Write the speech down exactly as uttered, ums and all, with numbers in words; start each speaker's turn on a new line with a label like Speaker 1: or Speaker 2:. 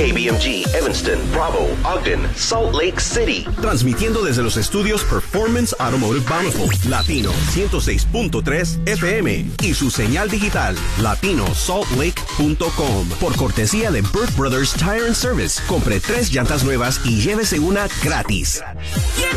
Speaker 1: B M G, Evanston, Bravo, Ogden, Salt Lake City. Transmitiendo desde los estudios Performance Automotive Bountiful, Latino ciento seis punto tres F M y su señal digital, latino salt lake punto com. Por cortesía de Burt Brothers Tire and Service, compre tres llantas nuevas y llévese una gratis.